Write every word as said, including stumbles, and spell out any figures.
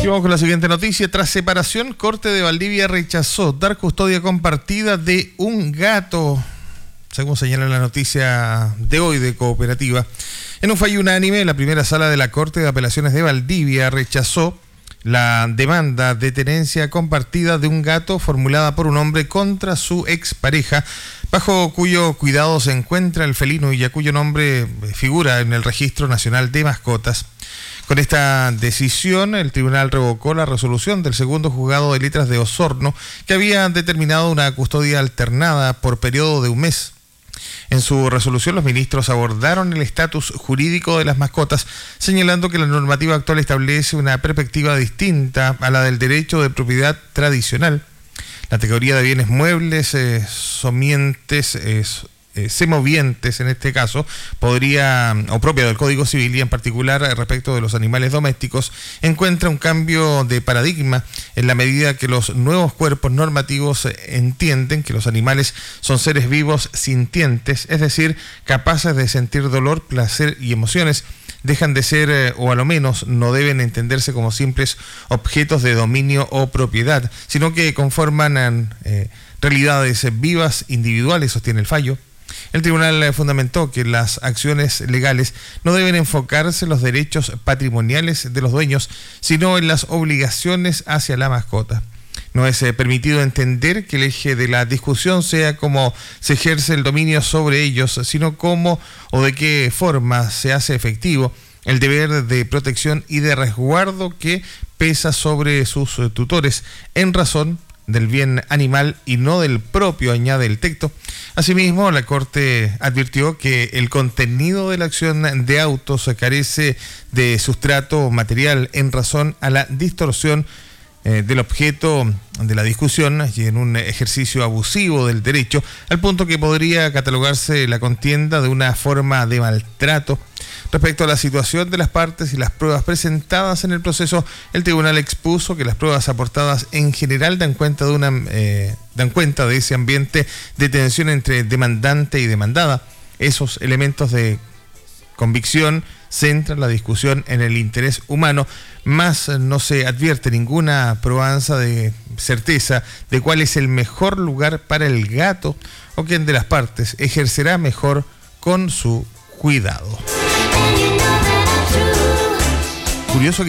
Y vamos con la siguiente noticia. Tras separación, Corte de Valdivia rechazó dar custodia compartida de un gato, según señala la noticia de hoy de Cooperativa. En un fallo unánime, la primera sala de la Corte de Apelaciones de Valdivia rechazó la demanda de tenencia compartida de un gato formulada por un hombre contra su expareja, bajo cuyo cuidado se encuentra el felino y a cuyo nombre figura en el Registro Nacional de Mascotas. Con esta decisión, el tribunal revocó la resolución del segundo juzgado de letras de Osorno, que había determinado una custodia alternada por periodo de un mes. En su resolución, los ministros abordaron el estatus jurídico de las mascotas, señalando que la normativa actual establece una perspectiva distinta a la del derecho de propiedad tradicional. La categoría de bienes muebles, eh, somientes, eh, eh, semovientes en este caso, podría, o propia del Código Civil y en particular respecto de los animales domésticos, encuentra un cambio de paradigma en la medida que los nuevos cuerpos normativos entienden que los animales son seres vivos sintientes, es decir, capaces de sentir dolor, placer y emociones. Dejan de ser, eh, o a lo menos no deben entenderse como simples objetos de dominio o propiedad, sino que conforman eh, realidades vivas, individuales, sostiene el fallo. El tribunal fundamentó que las acciones legales no deben enfocarse en los derechos patrimoniales de los dueños, sino en las obligaciones hacia la mascota. No es eh, permitido entender que el eje de la discusión sea cómo se ejerce el dominio sobre ellos, sino cómo o de qué forma se hace efectivo el deber de protección y de resguardo que pesa sobre sus eh, tutores en razón del bien animal y no del propio, añade el texto. Asimismo, la Corte advirtió que el contenido de la acción de autos carece de sustrato material en razón a la distorsión eh, del objeto de la discusión y en un ejercicio abusivo del derecho, al punto que podría catalogarse la contienda de una forma de maltrato. Respecto a la situación de las partes y las pruebas presentadas en el proceso, el tribunal expuso que las pruebas aportadas en general dan cuenta de una eh, dan cuenta de ese ambiente de tensión entre demandante y demandada. Esos elementos de convicción centran la discusión en el interés humano, más no se advierte ninguna probanza de certeza de cuál es el mejor lugar para el gato o quién de las partes ejercerá mejor con su cuidado. Curioso que